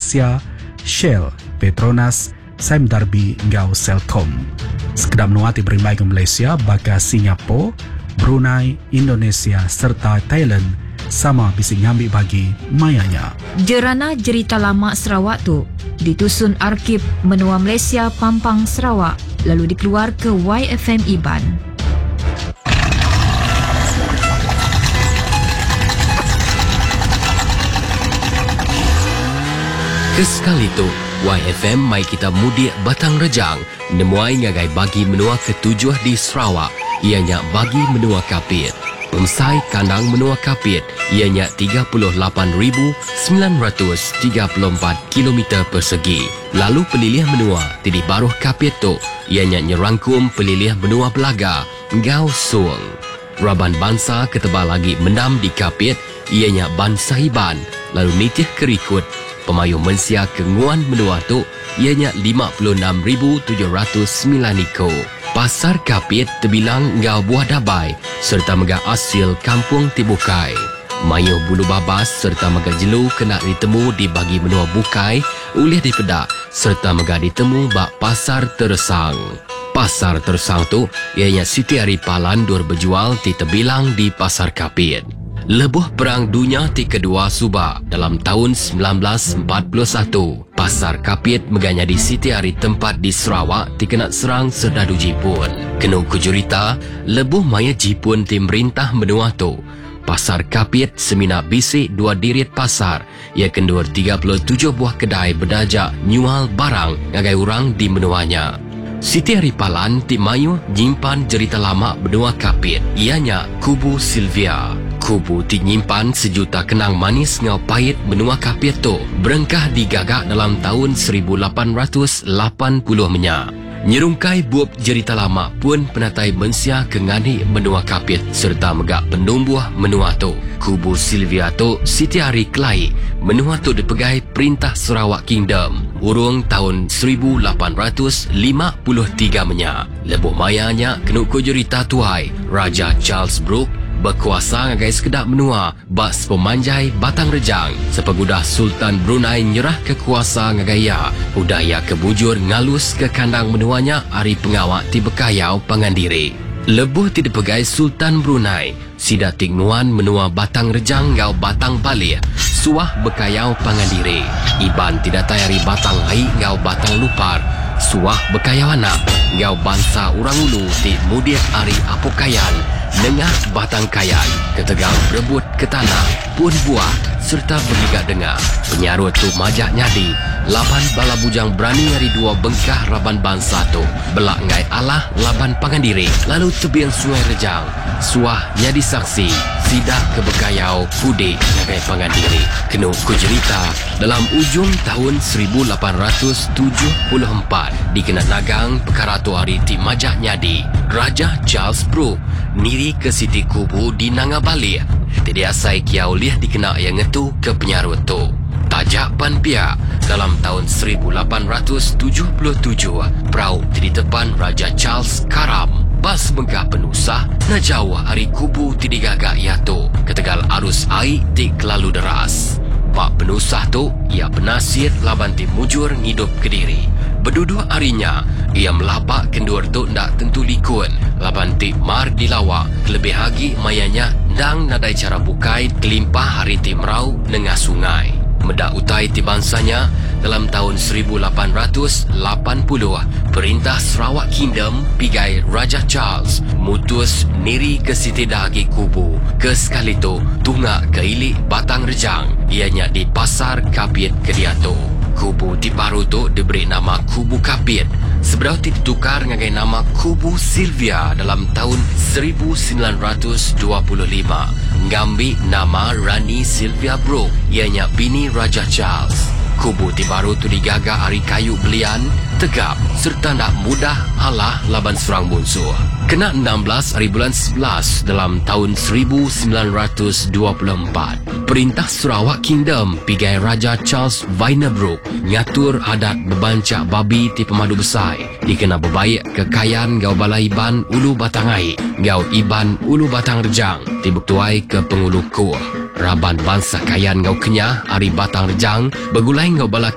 Malaysia, Shell, Petronas, Sime Darby ngau Selcom. Sekedar menua ti berimai ke Malaysia baka Singapura, Brunei, Indonesia serta Thailand sama bisa ngambil bagi mayanya. Jerana Cerita Lama Sarawak tu ditusun Arkib Menua Malaysia Pampang Sarawak lalu dikeluar ke YFM Iban. Kesekali tu, YFM mai kita mudik Batang Rejang nemuai ngagai bagi menua ketujuh di Sarawak, ianya bagi menua kapit. Pemsai kandang menua kapit ianya 38,934 km persegi. Lalu pelilih menua di baruh kapit tu ianya nyerangkum pelilih menua Belaga, Ngau Suang. Raban bangsa ketebal lagi menam di kapit ianya Ban Sahiban, lalu nitih kerikut pemayu mensia kenguan menua tu ianya 56,709 iko. Pasar kapit terbilang ngau buah dabai serta mega asil kampung Tibukai. Mayuh bulu babas serta mega jelu kena ditemu di bagi menua Bukai oleh di Pedak serta mega ditemu bak pasar Tersang. Pasar Tersang tu ianya Siti Aripalan dur berjual di terbilang di pasar kapit. Lebuh Perang Dunia ti kedua Subak dalam tahun 1941, pasar kapit meganya di Siti Ari tempat di Sarawak dikena serang serdadu Jepun. Kena kujurita, lebuh maya Jepun ti merintah menua tu. Pasar kapit semina bisik dua dirit pasar, ia kendur 37 buah kedai berdajak nyual barang ngagai orang di menuanya. Siti Aripalan ti mayu nyimpan cerita lama benua kapit, ianya Kubu Sylvia. Kubu ti nyimpan sejuta kenang manis ngau pahit benua kapit tu berengkah digagak dalam tahun 1880 menya. Nyerungkai buap cerita lama pun penatai mensia kengani benua kapit serta megak penumbuh menua tu. Kubu Sylvia tu Siti Ari Kelai menua tu dipegai Perintah Sarawak Kingdom urung tahun 1853 menya. Lebuh mayanya kenuk kujurita tuai Raja Charles Brooke berkuasa ngagai sekedap menua bak pemanjai Batang Rejang sepegudah Sultan Brunei nyerah kekuasa ngagaya udaya kebujur ngalus ke kandang menuanya ari pengawak ti bekayau pangandiri. Lebuh ti dipegai Sultan Brunei sida tingnuan menua Batang Rejang ngau Batang Balih suah bekayau pangandiri. Iban tidak tayari Batang Hai ngau Batang Lupar suah bekayau anak ngau bangsa urang ulu ti mudir ari apokayan nengah Batang Kayan, ketegang berebut ke tanah, pun buah, serta berligat dengar. Penyarut tu majak nyadi, laban bala bujang berani dari dua bengkah raban bangsa tu. Belak ngai Allah laban pangandiri, lalu tebiang Sungai Rejang. Suah nyadi saksi, sidak ke bekayau, kudik ngai pangandiri. Kenu kujerita, dalam ujung tahun 1874, dikena nagang perkara tu hari ti majak nyadi. Raja Charles Brooke niri ke Siti Kubu di Nangabali. Tidak asai kiau liah dikena yang ngetu ke penyarut tu. Tajak pan pihak dalam tahun 1877 perahu di depan Raja Charles Karam. Bas bengkah penusah na jauh hari Kubu ti digagak ia tu. Ketegal arus air ti kelalu deras. Bak penusah tu ia penasir laban ti mujur ngidup Kediri. Berdua harinya, ia melapak kendur tu ndak tentu likun. Laban ti mar dilawak, lebih lagi mayanya dang nadai cara bukai kelimpah hari ti merau nengah sungai. Medak utai ti bangsanya, dalam tahun 1880, Perintah Sarawak Kingdom pigai Raja Charles mutus niri ke Siti Dahagi Kubu. Ke sekali tu, tunggak ke ilik Batang Rejang, ianya di Pasar Kapit Kediatu. Kubu di baru tu diberi nama Kubu Kapit. Seberau ditukar ngagai nama Kubu Sylvia dalam tahun 1925. Ngambil nama Rani Sylvia Brooke, ianya bini Raja Charles. Kubu di baru tu digagak hari kayu belian, tegap serta nak mudah halah laban serang musuh. Kena 16 hari bulan 11 dalam tahun 1924. Perintah Sarawak Kingdom pigai Raja Charles Brooke ngatur adat bebancak babi ti pemadu besai. Dikena berbaik kekayaan gau balaiban ulu Batangai, gau iban ulu Batang Rejang, tibuk tuai ke pengulu kuah. Raban bangsa kayan ngau kenyah hari Batang Rejang, begulai ngau bala